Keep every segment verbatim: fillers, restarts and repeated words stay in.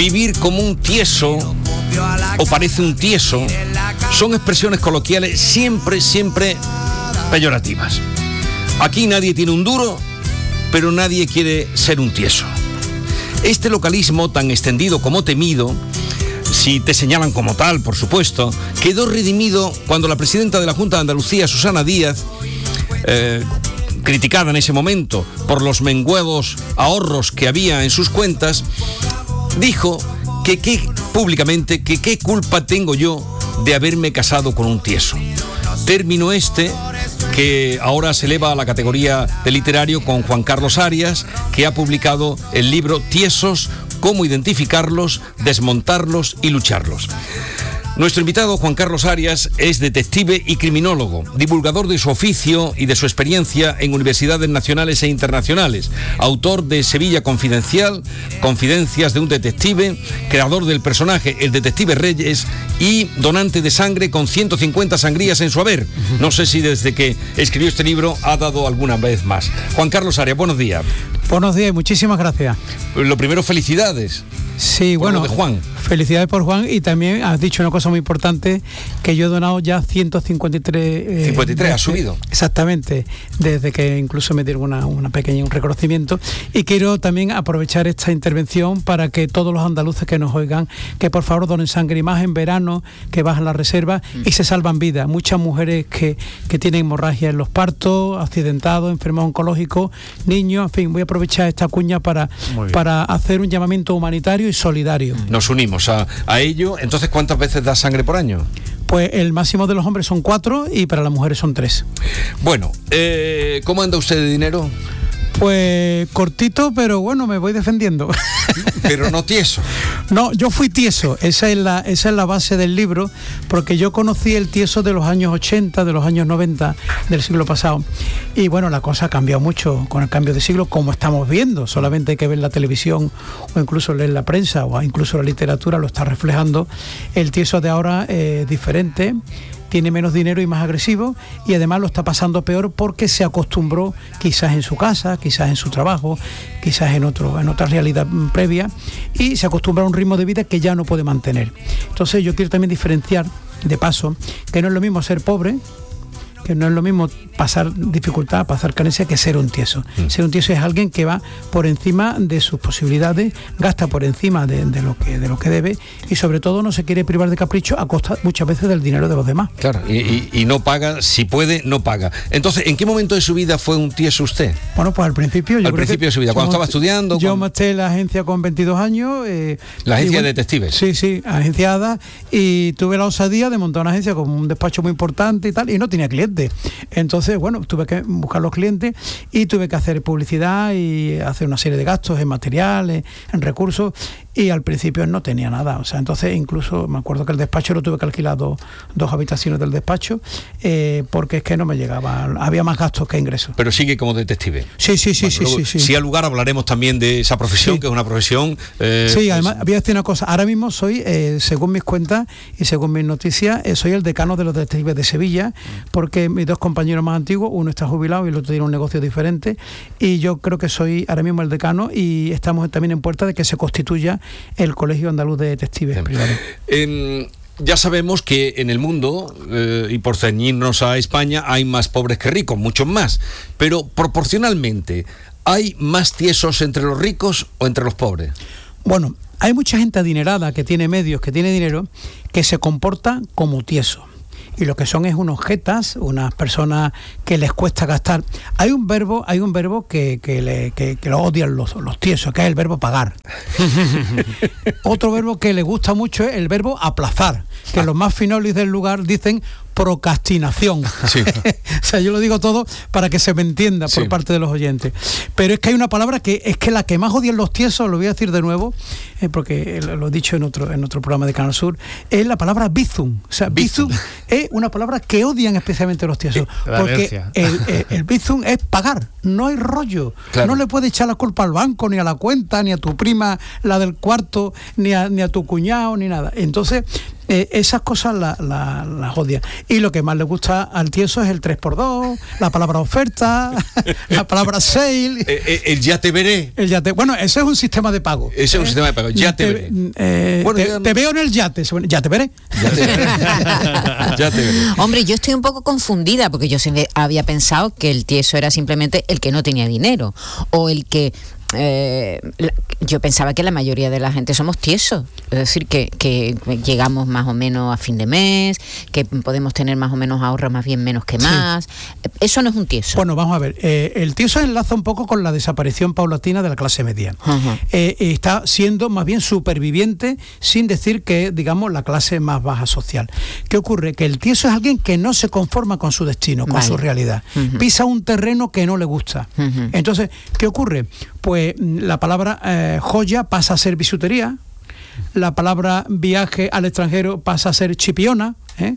vivir como un tieso o parece un tieso son expresiones coloquiales siempre, siempre peyorativas. Aquí nadie tiene un duro, pero nadie quiere ser un tieso. Este localismo tan extendido como temido, si te señalan como tal, por supuesto, quedó redimido cuando la presidenta de la Junta de Andalucía, Susana Díaz, eh, criticada en ese momento por los menguados ahorros que había en sus cuentas, dijo que, que públicamente que qué culpa tengo yo de haberme casado con un tieso. Término este que ahora se eleva a la categoría de literario con Juan Carlos Arias, que ha publicado el libro Tiesos, cómo identificarlos, desmontarlos y lucharlos. Nuestro invitado, Juan Carlos Arias, es detective y criminólogo, divulgador de su oficio y de su experiencia en universidades nacionales e internacionales, autor de Sevilla Confidencial, Confidencias de un detective, creador del personaje El Detective Reyes y donante de sangre con ciento cincuenta sangrías en su haber. No sé si desde que escribió este libro ha dado alguna vez más. Juan Carlos Arias, buenos días. Buenos días y muchísimas gracias. Lo primero, felicidades. Sí, por bueno, lo de Juan. Felicidades por Juan, y también has dicho una cosa muy importante, que yo he donado ya ciento cincuenta y tres... Eh, cincuenta y tres, desde, ha subido. Exactamente, desde que incluso me dieron una, una pequeña, un reconocimiento, y quiero también aprovechar esta intervención para que todos los andaluces que nos oigan, que por favor donen sangre, y más en verano, que bajan las reservas mm. y se salvan vidas. Muchas mujeres que, que tienen hemorragia en los partos, accidentados, enfermos oncológicos, niños, en fin, voy a aprovechar esta cuña para, para hacer un llamamiento humanitario y solidario. Nos unimos a, a ello. Entonces, ¿cuántas veces da sangre por año? Pues el máximo de los hombres son cuatro y para las mujeres son tres. Bueno, eh, ¿cómo anda usted de dinero? Pues cortito, pero bueno, me voy defendiendo. Pero no tieso. No, yo fui tieso, esa es la, esa es la base del libro, porque yo conocí el tieso de los años ochenta, de los años noventa del siglo pasado. Y bueno, la cosa ha cambiado mucho con el cambio de siglo, como estamos viendo. Solamente hay que ver la televisión o incluso leer la prensa o incluso la literatura, lo está reflejando. El tieso de ahora es diferente, tiene menos dinero y más agresivo, y además lo está pasando peor porque se acostumbró, quizás en su casa, quizás en su trabajo, quizás en otro, en otra realidad previa, y se acostumbra a un ritmo de vida que ya no puede mantener. Entonces yo quiero también diferenciar, de paso, que no es lo mismo ser pobre, que no es lo mismo pasar dificultad, pasar carencia, que ser un tieso. Mm. Ser un tieso es alguien que va por encima de sus posibilidades, gasta por encima de, de, lo que, de lo que debe, y sobre todo no se quiere privar de capricho a costa muchas veces del dinero de los demás. Claro, y, y, y no paga, si puede, no paga. Entonces, ¿en qué momento de su vida fue un tieso usted? Bueno, pues al principio. Yo al creo principio que de su vida, cuando estaba estudiando. Yo cuando... monté la agencia con veintidós años. Eh, la agencia bueno, de detectives. Sí, sí, agenciada, y tuve la osadía de montar una agencia con un despacho muy importante y tal, y no tenía clientes. Entonces, bueno, tuve que buscar los clientes y tuve que hacer publicidad y hacer una serie de gastos en materiales, en recursos, y al principio no tenía nada. O sea, entonces incluso me acuerdo que el despacho lo tuve que alquilar dos, dos habitaciones del despacho, eh, porque es que no me llegaba, había más gastos que ingresos. Pero sigue como detective. Sí, sí, sí, bueno, sí, luego, sí, sí. Si al lugar hablaremos también de esa profesión, sí. que es una profesión... Eh, sí, además, pues... voy a decir una cosa, ahora mismo soy, eh, según mis cuentas y según mis noticias, eh, soy el decano de los detectives de Sevilla, porque mis dos compañeros más antiguos, uno está jubilado y el otro tiene un negocio diferente, y yo creo que soy ahora mismo el decano, y estamos también en puerta de que se constituya el Colegio Andaluz de Detectives Privados. Eh, ya sabemos que en el mundo, eh, y por ceñirnos a España, hay más pobres que ricos, muchos más, pero proporcionalmente, ¿hay más tiesos entre los ricos o entre los pobres? Bueno, hay mucha gente adinerada que tiene medios, que tiene dinero, que se comporta como tieso. Y lo que son es unos jetas, unas personas que les cuesta gastar. Hay un verbo, hay un verbo que, que, le, que, que lo odian los, los tiesos, que es el verbo pagar. Otro verbo que le gusta mucho es el verbo aplazar, que ah. los más finolis del lugar dicen procrastinación. Sí. O sea, yo lo digo todo para que se me entienda por sí. parte de los oyentes. Pero es que hay una palabra que es que la que más odian los tiesos, lo voy a decir de nuevo, eh, porque lo he dicho en otro, en otro programa de Canal Sur, es la palabra bizum. O sea, bizum, bizum es una palabra que odian especialmente los tiesos. La porque el, el, el bizum es pagar, no hay rollo. Claro. No le puedes echar la culpa al banco, ni a la cuenta, ni a tu prima, la del cuarto, ni a, ni a tu cuñado, ni nada. Entonces, Eh, esas cosas las la, la odia. Y lo que más le gusta al tieso es el tres por dos, la palabra oferta, la palabra sale. Eh, eh, el ya te veré. El yate. Bueno, ese es un sistema de pago. Ese es un ¿eh? sistema de pago. Ya te, te veré. Eh, bueno, te, ya... te veo en el yate. Ya te veré. Ya te veré. Ya te veré. Hombre, yo estoy un poco confundida porque yo siempre había pensado que el tieso era simplemente el que no tenía dinero o el que... Eh, yo pensaba que la mayoría de la gente somos tiesos, es decir, que, que llegamos más o menos a fin de mes, que podemos tener más o menos ahorros más bien menos que más. Sí. Eso no es un tieso. Bueno, vamos a ver, eh, el tieso enlaza un poco con la desaparición paulatina de la clase media. Uh-huh. eh, está siendo más bien superviviente, sin decir que, digamos, la clase más baja social. ¿Qué ocurre? Que el tieso es alguien que no se conforma con su destino, con vale. su realidad. Uh-huh. Pisa un terreno que no le gusta. Uh-huh. Entonces, ¿qué ocurre? Pues la palabra eh, joya pasa a ser bisutería, la palabra viaje al extranjero pasa a ser chipiona, ¿eh?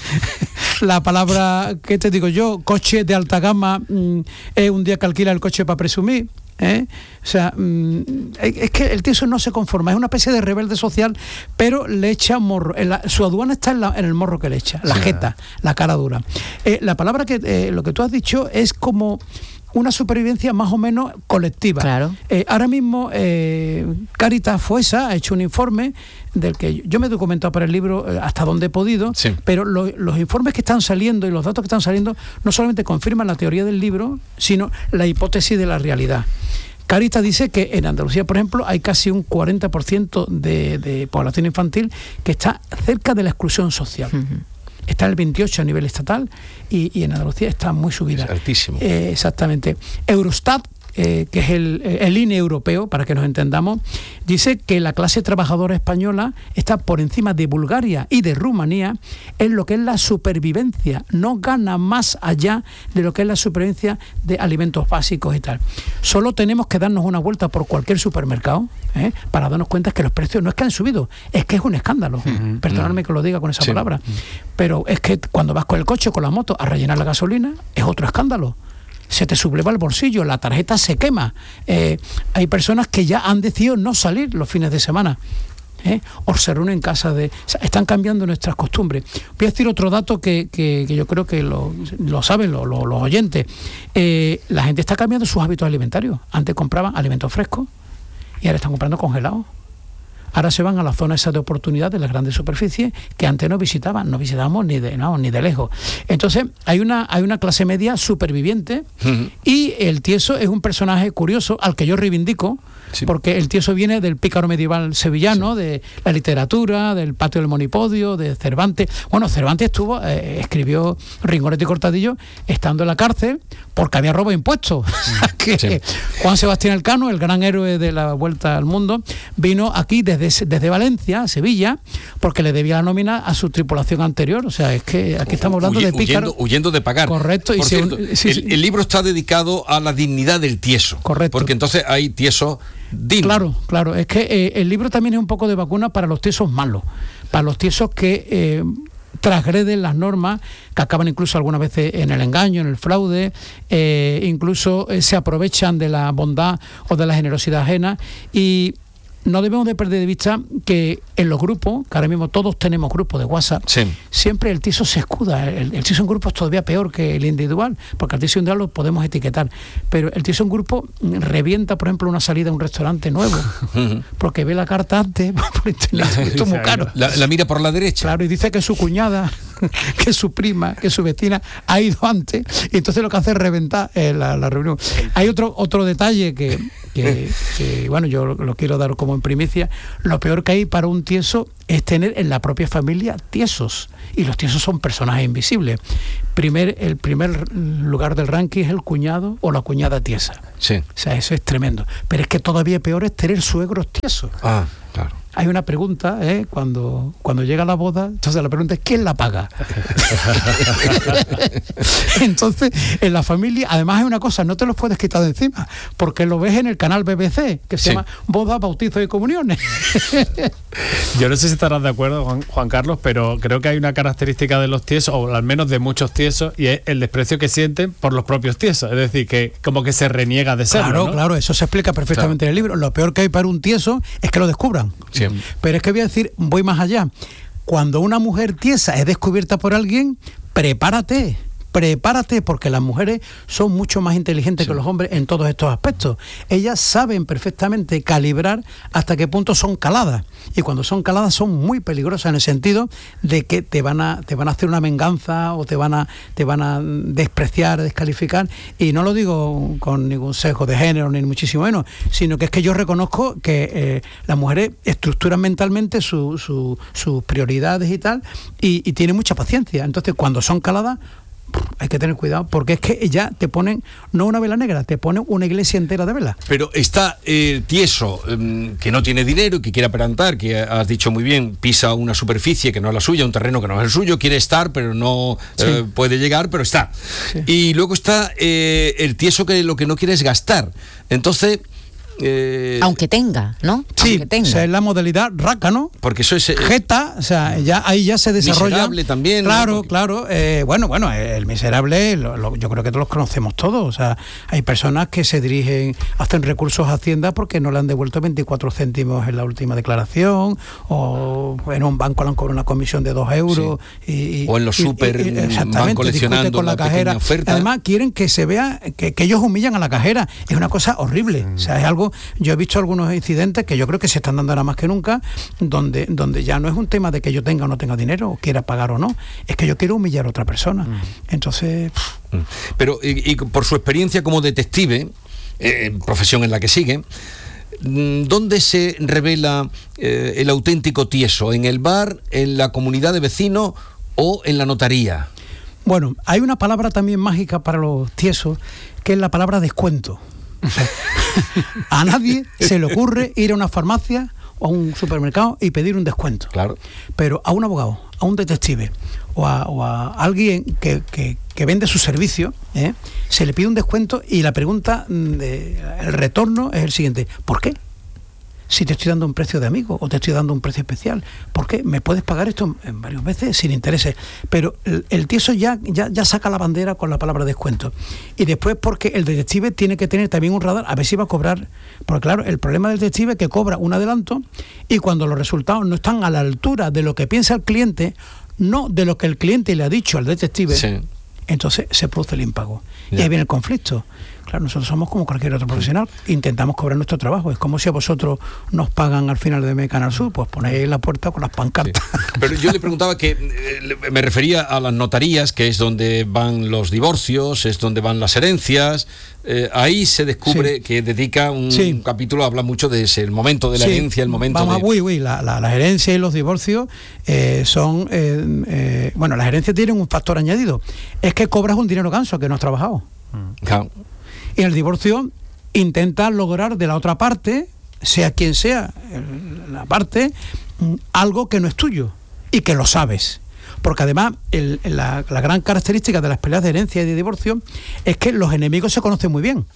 La palabra, ¿qué te digo yo? Coche de alta gama mm, es un día que alquila el coche para presumir. ¿Eh? O sea, mmm, es que el tieso no se conforma, es una especie de rebelde social, pero le echa morro. La, su aduana está en, la, en el morro que le echa, la sí. jeta, la cara dura. Eh, la palabra que, eh, lo que tú has dicho es como una supervivencia más o menos colectiva. Claro. Eh, ahora mismo eh, Cáritas Fuesa ha hecho un informe del que yo me he documentado para el libro eh, hasta donde he podido, sí. pero lo, los informes que están saliendo y los datos que están saliendo no solamente confirman la teoría del libro, sino la hipótesis de la realidad. Cáritas dice que en Andalucía, por ejemplo, hay casi un cuarenta por ciento de, de población infantil que está cerca de la exclusión social. Uh-huh. Está en el veintiocho a nivel estatal y, y en Andalucía está muy subida. Es altísimo. Eh, exactamente. Eurostat, eh, que es el, el I N E europeo, para que nos entendamos, dice que la clase trabajadora española está por encima de Bulgaria y de Rumanía en lo que es la supervivencia. No gana más allá de lo que es la supervivencia de alimentos básicos y tal. Solo tenemos que darnos una vuelta por cualquier supermercado ¿eh? para darnos cuenta que los precios no es que han subido, es que es un escándalo. Uh-huh. Perdonadme que lo diga con esa sí. palabra. Uh-huh. Pero es que cuando vas con el coche, con la moto, a rellenar la gasolina, es otro escándalo. Se te subleva el bolsillo, la tarjeta se quema. Eh, hay personas que ya han decidido no salir los fines de semana. ¿eh? O se reúnen en casa de... O sea, están cambiando nuestras costumbres. Voy a decir otro dato que, que, que yo creo que lo, lo saben lo, lo, los oyentes. Eh, la gente está cambiando sus hábitos alimentarios. Antes compraban alimentos frescos y ahora están comprando congelados. Ahora se van a la zona esa de oportunidad de las grandes superficies que antes no visitaban, no visitábamos ni de, no, ni de lejos. Entonces hay una, hay una clase media superviviente uh-huh. y el tieso es un personaje curioso al que yo reivindico, sí. porque el tieso viene del pícaro medieval sevillano, sí. de la literatura, del patio del Monipodio, de Cervantes. Bueno, Cervantes estuvo, eh, escribió Rinconete y Cortadillo estando en la cárcel porque había robo de impuestos. que sí. Juan Sebastián Elcano, el gran héroe de la Vuelta al Mundo, vino aquí desde Desde, desde Valencia, Sevilla, porque le debía la nómina a su tripulación anterior. O sea, es que aquí estamos hablando Huye, de pícaro. Huyendo, huyendo de pagar. Correcto. Por y cierto, se, sí, el, sí. el libro está dedicado a la dignidad del tieso. Correcto. Porque entonces hay tiesos dignos. Claro, claro. Es que eh, el libro también es un poco de vacuna para los tiesos malos, para los tiesos que... Eh, transgreden las normas, que acaban incluso algunas veces en el engaño, en el fraude, eh, incluso eh, se aprovechan de la bondad o de la generosidad ajena. Y no debemos de perder de vista que en los grupos, que ahora mismo todos tenemos grupos de WhatsApp, sí. siempre el tieso se escuda. El, el tieso en grupo es todavía peor que el individual, porque al tieso individual lo podemos etiquetar, pero el tieso en grupo revienta, por ejemplo, una salida a un restaurante nuevo, porque ve la carta antes por internet, esto es muy caro. La, la mira por la derecha. Claro, y dice que su cuñada, que su prima, que su vecina ha ido antes, y entonces lo que hace es reventar eh, la, la reunión. Hay otro, otro detalle que, que, que, bueno, yo lo, lo quiero dar como en primicia. Lo peor que hay para un tieso es tener en la propia familia tiesos, y los tiesos son personajes invisibles. Primer, el primer lugar del ranking es el cuñado o la cuñada tiesa. Sí. O sea, eso es tremendo. Pero es que todavía peor es tener suegros tiesos. Ah, claro. Hay una pregunta, ¿eh? cuando, cuando llega la boda, entonces la pregunta es ¿quién la paga? Entonces, en la familia, además hay una cosa, no te los puedes quitar de encima, porque lo ves en el canal B B C, que se sí. llama Bodas, Bautizos y Comuniones. Yo no sé si estarás de acuerdo, Juan, Juan Carlos, pero creo que hay una característica de los tiesos, o al menos de muchos tiesos, y es el desprecio que sienten por los propios tiesos. Es decir, que como que se reniega de serlo, Claro, ¿no? claro, eso se explica perfectamente claro. en el libro. Lo peor que hay para un tieso es que lo descubran. Sí. Pero es que voy a decir, voy más allá. cuando una mujer tiesa es descubierta por alguien, prepárate. Prepárate, porque las mujeres son mucho más inteligentes sí. que los hombres en todos estos aspectos. Ellas saben perfectamente calibrar hasta qué punto son caladas. Y cuando son caladas son muy peligrosas en el sentido de que te van a, te van a hacer una venganza o te van a, te van a despreciar, descalificar. Y no lo digo con ningún sesgo de género, ni muchísimo menos, sino que es que yo reconozco que eh, las mujeres estructuran mentalmente su, su, sus prioridades y tal, y, y tienen mucha paciencia. Entonces, cuando son caladas, hay que tener cuidado, porque es que ya te ponen, no una vela negra, te ponen una iglesia entera de velas. Pero está el eh, tieso eh, que no tiene dinero y que quiere aparentar, que has dicho muy bien, pisa una superficie que no es la suya, un terreno que no es el suyo, quiere estar, pero no sí. eh, puede llegar, pero está. Sí. Y luego está eh, el tieso que lo que no quiere es gastar. Entonces... Eh, aunque tenga, ¿no? Sí, aunque tenga. O sea, es la modalidad rácano, porque eso es eh, jeta, o sea, ya ahí ya se desarrolla. Miserable también. Claro, ¿no? Porque... claro. Eh, bueno, bueno, el miserable, lo, lo, yo creo que todos los conocemos todos. O sea, hay personas que se dirigen, hacen recursos a Hacienda porque no le han devuelto veinticuatro céntimos en la última declaración, o en un banco le han cobrado una comisión de dos euros. Sí. Y, o en los súper van coleccionando con la, la cajera. Oferta. Además, quieren que se vea que, que ellos humillan a la cajera. Es una cosa horrible. Mm. O sea, es algo. Yo he visto algunos incidentes que yo creo que se están dando ahora más que nunca, donde, donde ya no es un tema de que yo tenga o no tenga dinero, o quiera pagar o no, es que yo quiero humillar a otra persona. Mm. Entonces... Pero, y, y por su experiencia como detective, eh, profesión en la que sigue, ¿dónde se revela eh, el auténtico tieso? ¿En el bar, en la comunidad de vecinos o en la notaría? Bueno, hay una palabra también mágica para los tiesos, que es la palabra descuento. A nadie se le ocurre ir a una farmacia o a un supermercado y pedir un descuento. Claro. Pero a un abogado, a un detective o a, o a alguien que, que, que vende su servicio, ¿eh? se le pide un descuento y la pregunta, de, el retorno es el siguiente: ¿por qué? Si te estoy dando un precio de amigo o te estoy dando un precio especial, ¿por qué? ¿Me puedes pagar esto en varias veces sin intereses? Pero el, el tieso ya, ya, ya saca la bandera con la palabra descuento. Y después porque el detective tiene que tener también un radar a ver si va a cobrar. Porque claro, el problema del detective es que cobra un adelanto y cuando los resultados no están a la altura de lo que piensa el cliente, no de lo que el cliente le ha dicho al detective, sí. entonces se produce el impago. Ya. Y ahí viene el conflicto. Claro, nosotros somos como cualquier otro profesional, intentamos cobrar nuestro trabajo. Es como si a vosotros nos pagan al final de mes Canal Sur, pues ponéis la puerta con las pancartas. Sí. Pero yo le preguntaba que, eh, me refería a las notarías, que es donde van los divorcios, es donde van las herencias. Eh, ahí se descubre sí. que dedica un, sí. un capítulo, habla mucho de ese, el momento de la sí. herencia, el momento Vamos de... a, uy, uy, la, la, las herencias y los divorcios eh, son... Eh, eh, bueno, las herencias tienen un factor añadido. Es que cobras un dinero ganso que no has trabajado. Claro. Y en el divorcio intentas lograr de la otra parte, sea quien sea la parte, algo que no es tuyo y que lo sabes. Porque además el, la, la gran característica de las peleas de herencia y de divorcio es que los enemigos se conocen muy bien.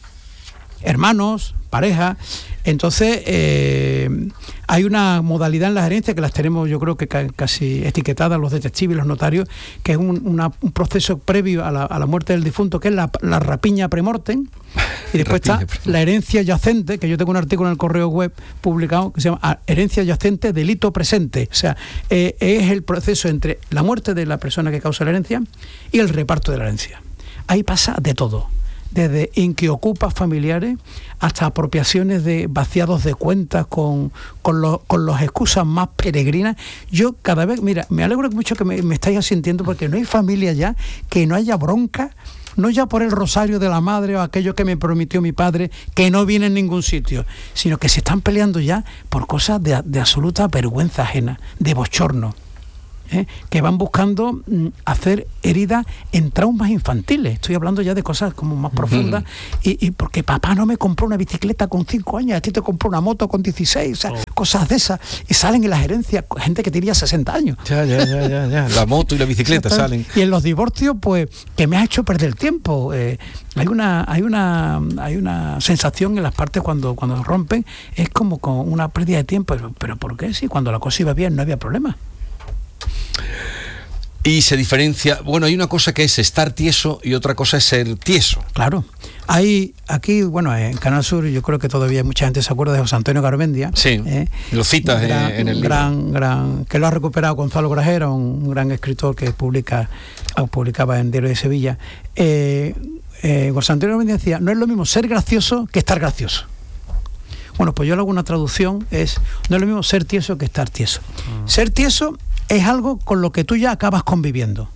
Hermanos, pareja. Entonces eh, hay una modalidad en las herencias que las tenemos, yo creo que ca- casi etiquetadas los detectives y los notarios, que es un, una, un proceso previo a la, a la muerte del difunto, que es la, la rapiña premortem, y después está la herencia yacente, que yo tengo un artículo en el correo web publicado que se llama Herencia yacente, delito presente. O sea, eh, es el proceso entre la muerte de la persona que causa la herencia y el reparto de la herencia. Ahí pasa de todo, desde inquiocupas familiares hasta apropiaciones de vaciados de cuentas con, con, lo, con las excusas más peregrinas. Yo cada vez, mira, me alegro mucho que me, me estáis asintiendo, porque no hay familia ya que no haya bronca, no ya por el rosario de la madre o aquello que me prometió mi padre, que no viene en ningún sitio, sino que se están peleando ya por cosas de, de absoluta vergüenza ajena, de bochorno. ¿Eh? Que van buscando mm, hacer heridas en traumas infantiles. Estoy hablando ya de cosas como más profundas. Uh-huh. y, y porque papá no me compró una bicicleta con cinco años, a ti te compró una moto con dieciséis, o sea, oh. cosas de esas, y salen en las herencias gente que tenía sesenta años. Ya, ya, ya, ya, ya. La moto y la bicicleta salen. Y en los divorcios, pues, que me ha hecho perder el tiempo. Eh, hay una, hay una, hay una sensación en las partes cuando, cuando rompen, es como con una pérdida de tiempo. Pero, pero ¿por qué? Si cuando la cosa iba bien no había problema. Y se diferencia, bueno, hay una cosa que es estar tieso y otra cosa es ser tieso. Claro. Hay aquí, bueno, en Canal Sur, yo creo que todavía mucha gente se acuerda de José Antonio Garmendia. Sí, eh, lo citas gran, en el gran, libro. Gran, que lo ha recuperado Gonzalo Grajera, un gran escritor que publica, publicaba en Diario de Sevilla. Eh, eh, José Antonio Garmendia decía, no es lo mismo ser gracioso que estar gracioso. Bueno, pues yo le hago una traducción, es, no es lo mismo ser tieso que estar tieso. Mm. Ser tieso es algo con lo que tú ya acabas conviviendo.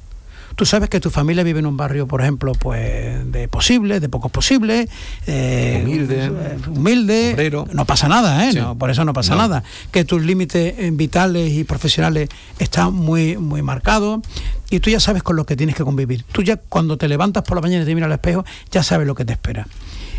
Tú sabes que tu familia vive en un barrio, por ejemplo, pues de posibles, de pocos posibles, eh, humilde, humilde, obrero. No pasa nada, ¿eh? Sí. No, por eso no pasa no. nada. Que tus límites vitales y profesionales están muy, muy marcados y tú ya sabes con lo que tienes que convivir. Tú ya cuando te levantas por la mañana y te miras al espejo, ya sabes lo que te espera.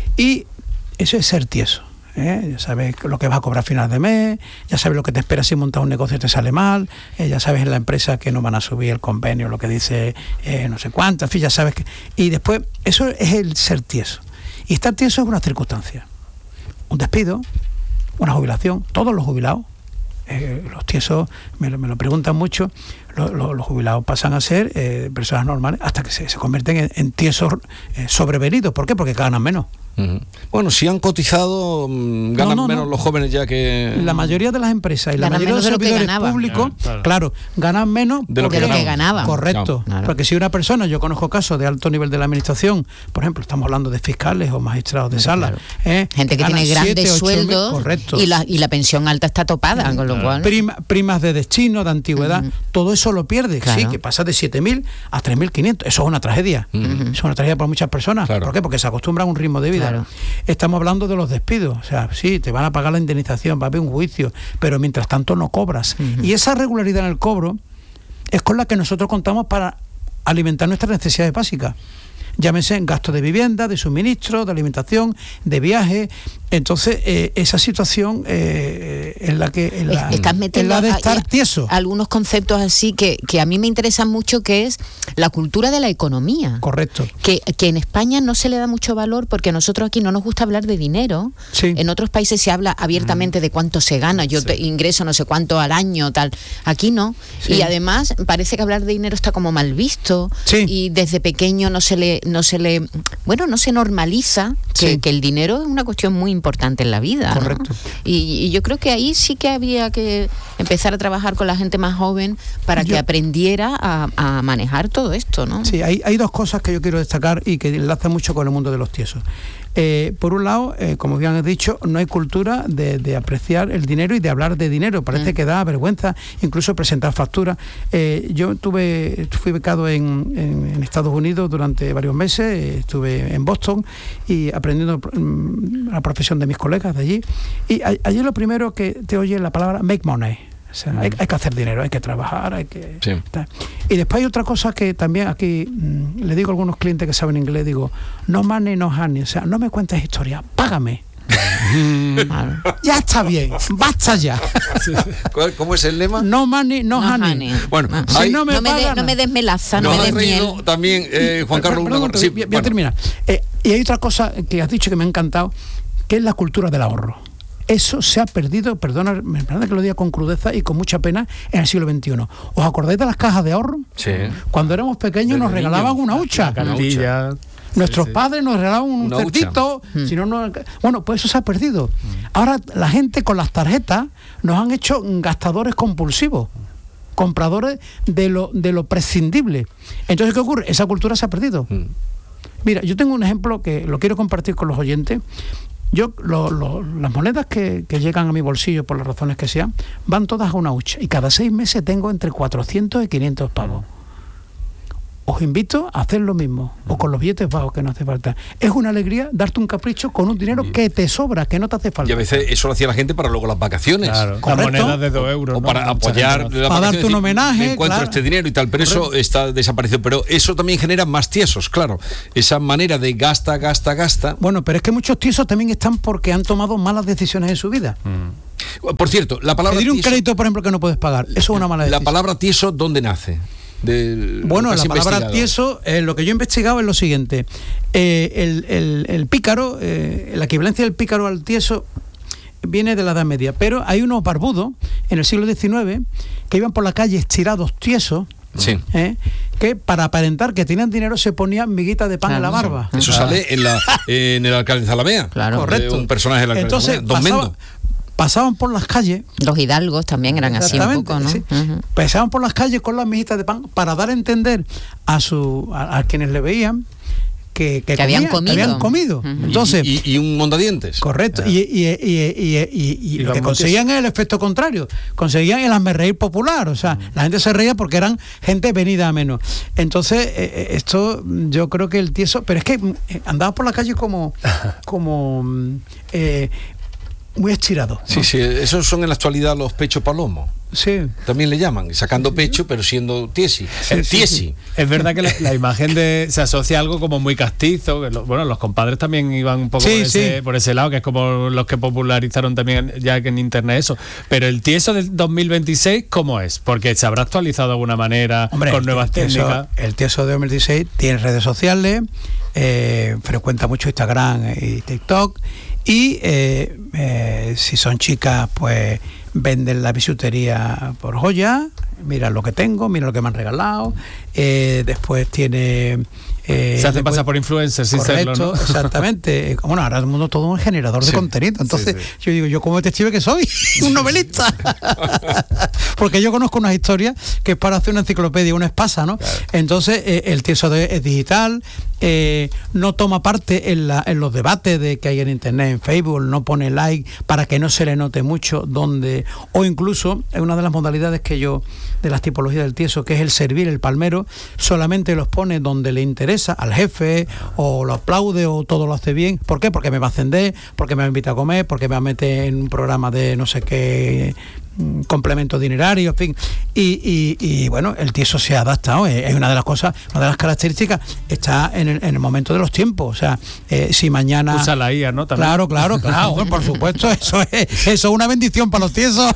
Y eso es ser tieso. ¿Eh? Ya sabes lo que vas a cobrar a final de mes, ya sabes lo que te espera si montas un negocio y te sale mal, eh, ya sabes en la empresa que no van a subir el convenio, lo que dice eh, no sé cuánto, en fin, ya sabes que... Y después, eso es el ser tieso. Y estar tieso es una circunstancia. Un despido, una jubilación, todos los jubilados, eh, los tiesos me lo, me lo preguntan mucho, lo, lo, los jubilados pasan a ser eh, personas normales hasta que se, se convierten en, en tiesos eh, sobrevenidos. ¿Por qué? Porque ganan menos. Uh-huh. Bueno, si han cotizado, ganan no, no, menos no. los jóvenes ya que... La mayoría de las empresas y la ganan mayoría de los servidores de públicos, claro, claro. claro, ganan menos de lo que, de lo que ganaban. Correcto. Claro. Porque si una persona, yo conozco casos de alto nivel de la administración, por ejemplo, estamos hablando de fiscales o magistrados de sala. Claro. ¿eh? Gente que tiene grandes siete, sueldos correcto. Y, la, y la pensión alta está topada, con lo claro. cual... Prima, primas de destino, de antigüedad, uh-huh. todo eso lo pierde. Claro. Sí, que pasa de siete mil a tres mil quinientos. Eso es una tragedia. Uh-huh. Eso es una tragedia para muchas personas. Claro. ¿Por qué? Porque se acostumbran a un ritmo de vida. Claro. Estamos hablando de los despidos, o sea, sí, te van a pagar la indemnización, va a haber un juicio, pero mientras tanto no cobras. Uh-huh. Y esa regularidad en el cobro es con la que nosotros contamos para alimentar nuestras necesidades básicas. Llámese en gasto de vivienda, de suministro, de alimentación, de viaje. Entonces, eh, esa situación eh, es la que es la, Estás metiendo es la de estar a, tieso. Algunos conceptos así que, que a mí me interesan mucho, que es la cultura de la economía. Correcto. Que, que en España no se le da mucho valor porque a nosotros aquí no nos gusta hablar de dinero. Sí. En otros países se habla abiertamente mm. de cuánto se gana. Yo sí. te ingreso no sé cuánto al año, tal. Aquí no. Sí. Y además parece que hablar de dinero está como mal visto. Sí. Y desde pequeño no se le no se le bueno no se normaliza que, sí. que el dinero es una cuestión muy importante en la vida. Correcto. ¿no? Y, y yo creo que ahí sí que había que empezar a trabajar con la gente más joven para yo, que aprendiera a, a manejar todo esto, ¿no? Sí, hay, hay dos cosas que yo quiero destacar y que enlazan mucho con el mundo de los tiesos. Eh, por un lado, eh, como bien has dicho, no hay cultura de, de apreciar el dinero y de hablar de dinero. Parece mm. que da vergüenza incluso presentar facturas. Eh, yo tuve, fui becado en, en, en Estados Unidos durante varios meses, estuve en Boston y aprendiendo mm, la profesión de mis colegas de allí. Y a, allí lo primero que te oye es la palabra make money. O sea, hay, hay que hacer dinero, hay que trabajar, hay que... Sí. Y después hay otra cosa que también aquí mmm, le digo a algunos clientes que saben inglés, digo, no money, no honey, o sea, no me cuentes historia, págame. Ya está bien, basta ya. ¿Cómo es el lema? No money, no, no honey. honey. Bueno, no, hay, si no, me no, me de, no me des melaza, no me des miel. También, eh, Juan Carlos, pero, pero, pero, sí, voy, voy bueno. a terminar. Eh, y hay otra cosa que has dicho que me ha encantado, que es la cultura del ahorro. Eso se ha perdido, perdona, me perdona que lo diga con crudeza y con mucha pena, en el siglo veintiuno. ¿Os acordáis de las cajas de ahorro? Sí. Cuando éramos pequeños de nos niño, regalaban una hucha. Una cartilla. Nuestros sí, sí. padres nos regalaban un una cerdito. Si no, no, bueno, pues eso se ha perdido. Mm. Ahora la gente con las tarjetas nos han hecho gastadores compulsivos, compradores de lo, de lo prescindible. Entonces, ¿qué ocurre? Esa cultura se ha perdido. Mm. Mira, yo tengo un ejemplo que lo quiero compartir con los oyentes. Yo, lo, lo, las monedas que, que llegan a mi bolsillo, por las razones que sean, van todas a una hucha. Y cada seis meses tengo entre cuatrocientos y quinientos pavos. Os invito a hacer lo mismo, o con los billetes bajos que no hace falta. Es una alegría darte un capricho con un dinero que te sobra, que no te hace falta. Y a veces eso lo hacía la gente para luego las vacaciones. Claro, la moneda de dos euros. O ¿no? para apoyar. Para darte un homenaje. Me encuentro claro. este dinero y tal, pero Correcto. Eso está desaparecido. Pero eso también genera más tiesos, claro. Esa manera de gasta, gasta, gasta. Bueno, pero es que muchos tiesos también están porque han tomado malas decisiones en su vida. Mm. Por cierto, la palabra pedir un tieso, crédito, por ejemplo, que no puedes pagar. Eso es una mala decisión. La palabra tieso, ¿dónde nace? Del, bueno, la palabra tieso, eh, lo que yo he investigado es lo siguiente. Eh, el, el, el pícaro, eh, la equivalencia del pícaro al tieso viene de la Edad Media, pero hay unos barbudos en el siglo diecinueve que iban por la calle estirados tiesos, Sí. ¿eh? Que para aparentar que tenían dinero se ponían miguitas de pan Claro, en la barba. Eso sale en la en el alcalde de Zalamea. Claro. Correcto. Un personaje del alcalde Entonces, de Zalamea, Don pasaba- Mendo. pasaban por las calles. Los hidalgos también eran así un Exactamente, poco, ¿no? sí. Ujú. Pasaban por las calles con las mijitas de pan para dar a entender a su a, a quienes le veían que, que, Que habían comían, que comido. habían comido. Ujú. Entonces, y, y, y un mondadientes. correcto. Y, y, y, y, y- y- y lo los que conseguían es el efecto contrario. Conseguían el hazme reír popular. O sea, Mm. la gente se reía porque eran gente venida a menos. Entonces, eh, eh, esto yo creo que el tieso. Pero es que eh, andaba por la calle como. como mm, eh, muy estirado. ¿no? Sí, sí, esos son en la actualidad los pecho palomo. Sí. También le llaman, sacando pecho, pero siendo tiesi. Eh, sí, tiesi. sí. Es verdad que la, la imagen de se asocia a algo como muy castizo, que lo- bueno, los compadres también iban un poco Sí, por, ese, sí. por ese lado, que es como los que popularizaron también ya que en internet eso. Pero el tieso del dos mil veintiséis, ¿cómo es? Porque se habrá actualizado de alguna manera, Hombre, con nuevas el tieso- técnicas. El tieso de dos mil dieciséis tiene redes sociales, eh, frecuenta mucho Instagram y TikTok, y eh, eh, si son chicas, pues venden la bisutería por joya. Mira lo que tengo, mira lo que me han regalado. Eh, después tiene... eh, Se hace después- pasar por influencer sin Correcto, serlo, ¿no? exactamente. Bueno, ahora el mundo todo un generador de Sí, contenido. Entonces, sí, sí. yo digo, ¿yo como detective que soy? Un novelista. Porque yo conozco unas historias que es para hacer una enciclopedia, una espasa, ¿no? Entonces, eh, el tieso de- es digital, eh, no toma parte en, la- en los debates de que hay en internet, en Facebook, no pone like para que no se le note mucho donde, o incluso, es una de las modalidades que yo, de las tipologías del tieso, que es el servir, el palmero, solamente los pone donde le interesa, al jefe, o lo aplaude, o todo lo hace bien. ¿Por qué? Porque me va a ascender, porque me va a invitar a comer, porque me va a meter en un programa de no sé qué mm, complemento dinerario, en fin. Y, y- y, bueno, el tieso se ha adaptado, es, es una de las cosas, una de las características, está en el, en el momento de los tiempos. O sea, eh, si mañana... Usa la I A, ¿no? También. Claro, claro, claro, bueno, por supuesto, eso es, eso es una bendición para los tiesos.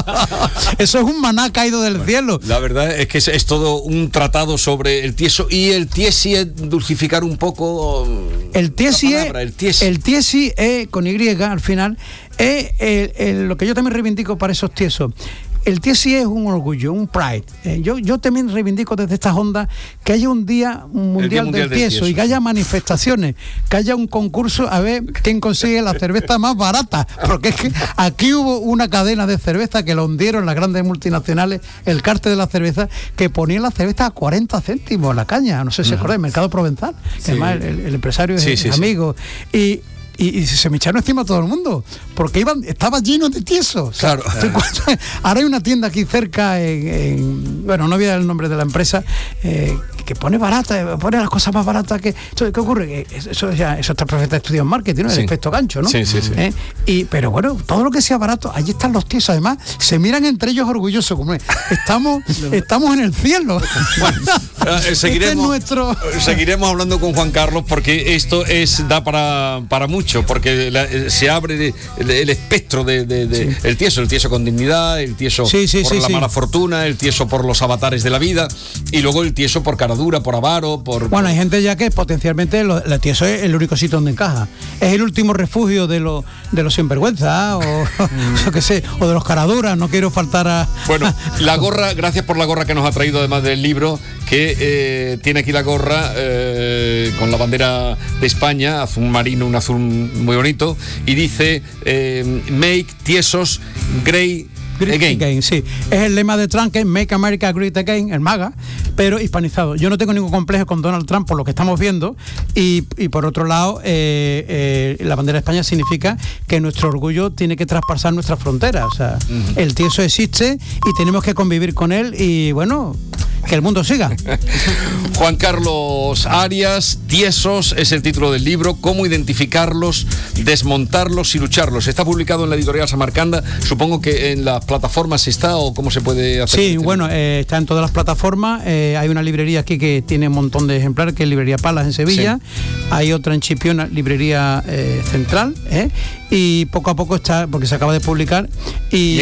Eso es un maná caído del cielo. La verdad es que es, es todo un tratado sobre el tieso y el tiesi es dulcificar un poco. El tiesi la es, palabra, el tiesi. el tiesi es, con Y al final, es el- el- lo que yo también reivindico para esos tiesos. El tiesi es un orgullo, un pride. Eh, yo, yo también reivindico desde estas ondas que haya un día mundial, Mundial del del tieso, Tieso, y que haya manifestaciones, que haya un concurso a ver quién consigue la cerveza más barata. Porque es que aquí hubo una cadena de cerveza que lo hundieron las grandes multinacionales, el cártel de la cerveza, que ponía la cerveza a cuarenta céntimos la caña. No sé si se acuerdan, el mercado provenzal. Sí. Además, el, el empresario es Sí, sí, sí. amigo. Y Y, y se me echaron encima a todo el mundo, porque iban, estaba lleno de tiesos. O sea, Claro. te cuento- ahora hay una tienda aquí cerca, en, en- bueno, no voy a dar el nombre de la empresa, eh, que pone barata, pone las cosas más baratas que... Entonces, ¿qué ocurre? Que eso, ya, eso está perfecto estudiado en marketing, ¿no? El Sí. efecto gancho, ¿no? Sí, sí, sí. ¿Eh? Y, pero bueno, todo lo que sea barato, ahí están los tiesos, además, se miran entre ellos orgullosos, como estamos, estamos en el cielo. Bueno, eh, Este es seguiremos, nuestro... eh, seguiremos hablando con Juan Carlos porque esto es da para, para mucho, porque la- eh, se abre el, el espectro de, de- de- el tieso, el tieso con dignidad, el tieso Sí, sí, por sí, la sí. mala fortuna, el tieso por los avatares de la vida y luego el tieso por caradura, por avaro, por... Bueno, hay gente ya que potencialmente lo, el tieso es el único sitio donde encaja. Es el último refugio de los de los sinvergüenza o yo qué sé, o de los caraduras. No quiero faltar a. Bueno, la gorra, gracias por la gorra que nos ha traído además del libro, que eh, tiene aquí la gorra eh, con la bandera de España, azul marino, un azul muy bonito, y dice eh, Make Tiesos Grey Great Again. Again, sí. Es el lema de Trump, que es Make America Great Again, el MAGA, pero hispanizado. Yo no tengo ningún complejo con Donald Trump por lo que estamos viendo, y, y por otro lado, eh, eh, la bandera de España significa que nuestro orgullo tiene que traspasar nuestras fronteras. O sea, uh-huh. El tieso existe y tenemos que convivir con él y, bueno, que el mundo siga. Juan Carlos Arias, Tiesos es el título del libro, cómo identificarlos, desmontarlos y lucharlos. Está publicado en la editorial Samarcanda, supongo que en las plataformas está o cómo se puede hacer. Sí, este bueno, eh, está en todas las plataformas, eh, hay una librería aquí que tiene un montón de ejemplares, que es Librería Palas en Sevilla, sí. Hay otra en Chipiona, Librería eh, Central, ¿eh? Y poco a poco está, porque se acaba de publicar. Y, ¿Y